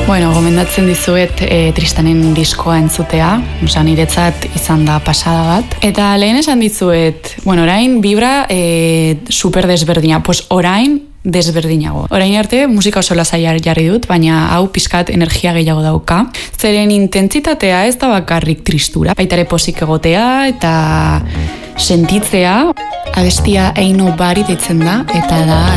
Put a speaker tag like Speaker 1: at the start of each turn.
Speaker 1: Bueno, gomendatzen dizuet Tristanen diskoa entzutea, niretzat izan da pasada bat. Eta lehen esan dizuet, orain vibra super desberdina, orain desberdinago. Orain arte musika oso lasai jarri dut, baina hau pizkat energia gehiago dauka. Zeren intentsitatea ez da bakarrik tristura, baita ere pozik egotea eta sentitzea. Abestia Ain't Nobody deitzen da, eta da